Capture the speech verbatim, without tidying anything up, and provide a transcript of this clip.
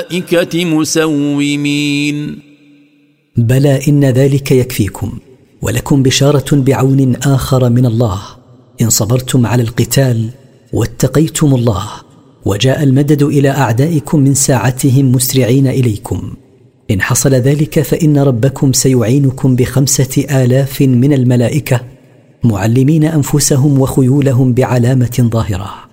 مسومين. بلى إن ذلك يكفيكم، ولكم بشارة بعون آخر من الله إن صبرتم على القتال واتقيتم الله، وجاء المدد إلى أعدائكم من ساعتهم مسرعين إليكم. إن حصل ذلك فإن ربكم سيعينكم بخمسة آلاف من الملائكة معلمين أنفسهم وخيولهم بعلامة ظاهرة.